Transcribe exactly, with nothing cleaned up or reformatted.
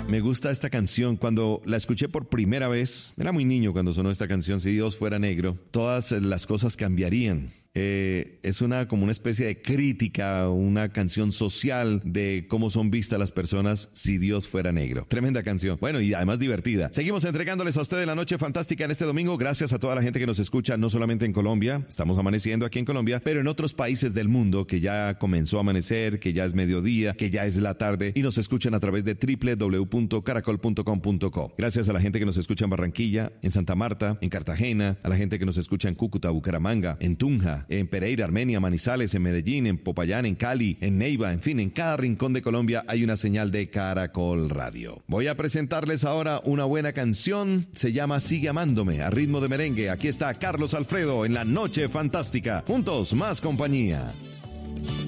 Me gusta esta canción. Cuando la escuché por primera vez, era muy niño cuando sonó esta canción. Si Dios fuera negro, todas las cosas cambiarían. Eh, es una como una especie de crítica, una canción social de cómo son vistas las personas si Dios fuera negro. Tremenda canción. Bueno, y además divertida. Seguimos entregándoles a ustedes la noche fantástica en este domingo. Gracias a toda la gente que nos escucha, no solamente en Colombia, estamos amaneciendo aquí en Colombia, pero en otros países del mundo que ya comenzó a amanecer, que ya es mediodía, que ya es la tarde y nos escuchan a través de doble u doble u doble u punto caracol punto com punto co. Gracias a la gente que nos escucha en Barranquilla, en Santa Marta, en Cartagena, a la gente que nos escucha en Cúcuta, Bucaramanga, en Tunja, en Pereira, Armenia, Manizales, en Medellín, en Popayán, en Cali, en Neiva, en fin, en cada rincón de Colombia hay una señal de Caracol Radio. Voy a presentarles ahora una buena canción, se llama Sigue Amándome, a ritmo de merengue. Aquí está Carlos Alfredo en la Noche Fantástica. Juntos, más compañía.